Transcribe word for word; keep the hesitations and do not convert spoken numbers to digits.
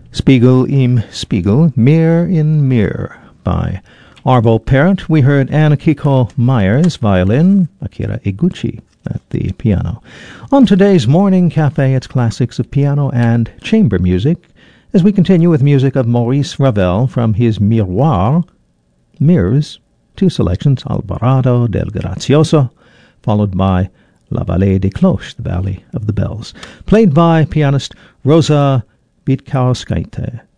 Spiegel im Spiegel, Mirror in Mirror by Arvo Pärt. We heard Anna-Kiko Myers, violin, Akira Eguchi at the piano. On today's Morning Cafe, it's classics of piano and chamber music, as we continue with music of Maurice Ravel from his Miroir, Mirrors, two selections, Alvarado del Gracioso, followed by La Vallée des Cloches, the Valley of the Bells, played by pianist Rosa Witkowskaite.